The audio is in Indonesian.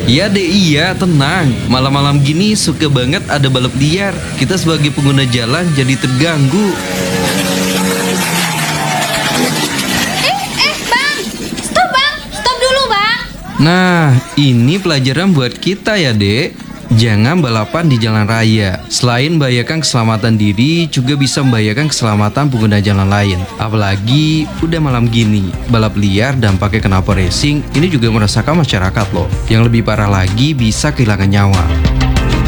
Iya deh, iya, tenang. Malam-malam gini suka banget ada balap liar. Kita sebagai pengguna jalan jadi terganggu. Bang, stop bang, stop dulu bang. Nah, ini pelajaran buat kita ya, Dek. Jangan balapan di jalan raya. Selain membahayakan keselamatan diri, juga bisa membahayakan keselamatan pengguna jalan lain. Apalagi udah malam gini, balap liar dampaknya knalpot racing ini juga merasakan masyarakat loh. Yang lebih parah lagi bisa kehilangan nyawa.